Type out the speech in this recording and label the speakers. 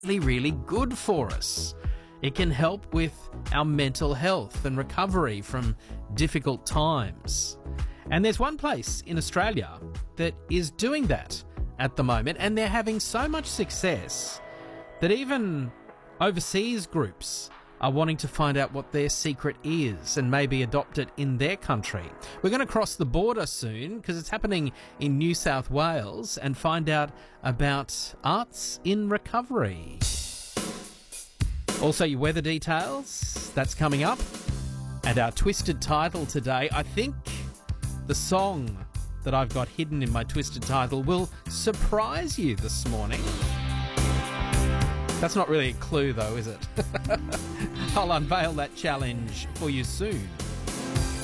Speaker 1: really, really good for us. It can help with our mental health and recovery from difficult times. And there's one place in Australia that is doing that at the moment, and they're having so much success that even overseas groups are wanting to find out what their secret is and maybe adopt it in their country. We're going to cross the border soon because it's happening in New South Wales and find out about arts in recovery. Also, your weather details, that's coming up. And our twisted title today, I think the song that I've got hidden in my twisted title will surprise you this morning. That's not really a clue though, is it? I'll unveil that challenge for you soon.